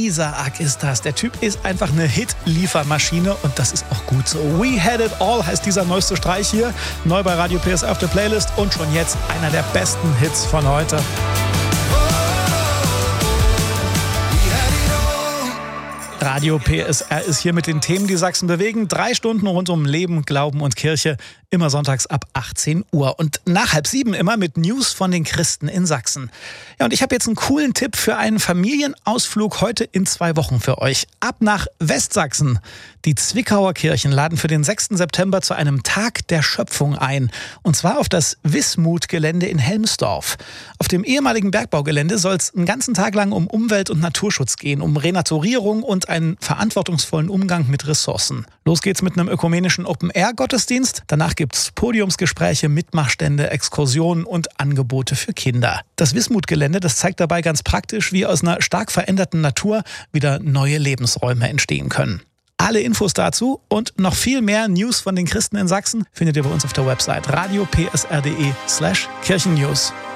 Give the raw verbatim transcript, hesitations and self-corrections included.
Isaak ist das. Der Typ ist einfach eine Hit-Liefermaschine und das ist auch gut so. We Had It All heißt dieser neueste Streich hier. Neu bei Radio P S R auf der Playlist und schon jetzt einer der besten Hits von heute. Radio P S R ist hier mit den Themen, die Sachsen bewegen. Drei Stunden rund um Leben, Glauben und Kirche. Immer sonntags ab achtzehn Uhr. Und nach halb sieben immer mit News von den Christen in Sachsen. Ja, und ich habe jetzt einen coolen Tipp für einen Familienausflug heute in zwei Wochen für euch. Ab nach Westsachsen. Die Zwickauer Kirchen laden für den sechsten September zu einem Tag der Schöpfung ein. Und zwar auf das Wismut-Gelände in Helmsdorf. Auf dem ehemaligen Bergbaugelände soll es einen ganzen Tag lang um Umwelt- und Naturschutz gehen, um Renaturierung und einen verantwortungsvollen Umgang mit Ressourcen. Los geht's mit einem ökumenischen Open-Air-Gottesdienst. Danach gibt's Podiumsgespräche, Mitmachstände, Exkursionen und Angebote für Kinder. Das Wismut-Gelände, das zeigt dabei ganz praktisch, wie aus einer stark veränderten Natur wieder neue Lebensräume entstehen können. Alle Infos dazu und noch viel mehr News von den Christen in Sachsen findet ihr bei uns auf der Website radio p s r punkt d e slash kirchennews.